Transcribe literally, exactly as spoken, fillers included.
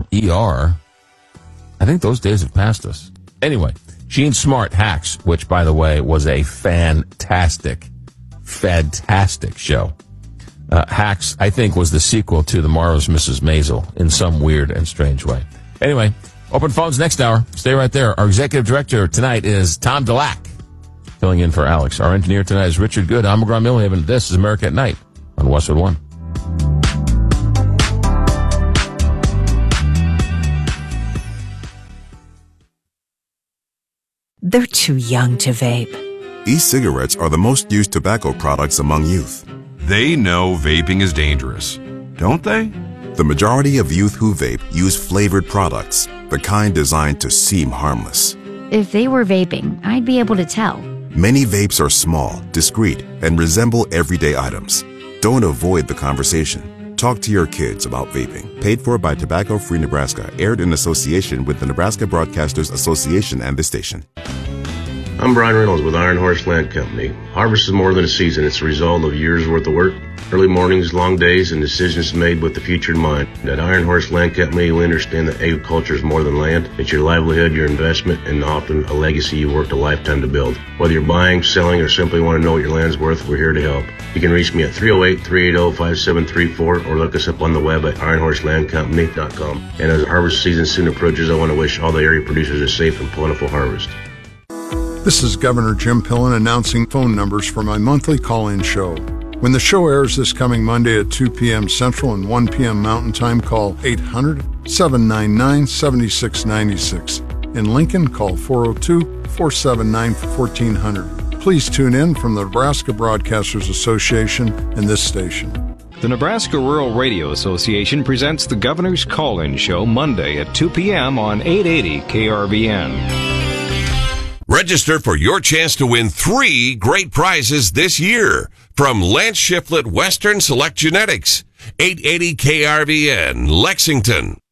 E R. I think those days have passed us. Anyway, Gene Smart Hacks, which, by the way, was a fantastic, fantastic show. Uh, Hacks, I think, was the sequel to The Marvelous Missus Maisel in some weird and strange way. Anyway, open phones next hour. Stay right there. Our executive director tonight is Tom Delac, filling in for Alex. Our engineer tonight is Richard Good. I'm McGraw Millhaven. This is America at Night on Westwood One. They're too young to vape. E-cigarettes are the most used tobacco products among youth. They know vaping is dangerous, don't they? The majority of youth who vape use flavored products, the kind designed to seem harmless. If they were vaping, I'd be able to tell. Many vapes are small, discreet, and resemble everyday items. Don't avoid the conversation. Talk to your kids about vaping. Paid for by Tobacco Free Nebraska. Aired in association with the Nebraska Broadcasters Association and this station. I'm Brian Reynolds with Iron Horse Land Company. Harvest is more than a season. It's a result of years' worth of work, early mornings, long days, and decisions made with the future in mind. At Iron Horse Land Company, we understand that agriculture is more than land. It's your livelihood, your investment, and often a legacy you worked a lifetime to build. Whether you're buying, selling, or simply want to know what your land's worth, we're here to help. You can reach me at three oh eight, three eight oh, five seven three four or look us up on the web at iron horse land company dot com. And as harvest season soon approaches, I want to wish all the area producers a safe and plentiful harvest. This is Governor Jim Pillen announcing phone numbers for my monthly call-in show. When the show airs this coming Monday at two p.m. Central and one p.m. Mountain Time, call eight hundred, seven nine nine, seven six nine six. In Lincoln, call four oh two, four seven nine, one four hundred. Please tune in from the Nebraska Broadcasters Association and this station. The Nebraska Rural Radio Association presents the Governor's Call-In Show Monday at two p.m. on eight eighty K R V N. Register for your chance to win three great prizes this year from Lance Shiflett Western Select Genetics, eight eighty K R V N, Lexington.